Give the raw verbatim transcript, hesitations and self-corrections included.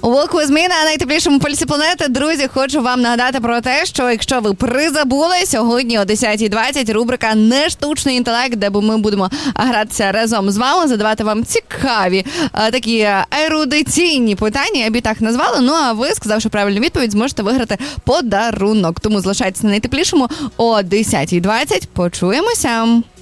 Волку зміна на найтеплішому полюсі планети. Друзі, хочу вам нагадати про те, що якщо ви призабули, сьогодні о десята двадцять рубрика «Нештучний інтелект», де ми будемо гратися разом з вами, задавати вам цікаві а, такі ерудиційні питання, я б і так назвала. Ну а ви, сказавши правильну відповідь, зможете виграти подарунок. Тому залишайтеся на найтеплішому о десята двадцять. Почуємося.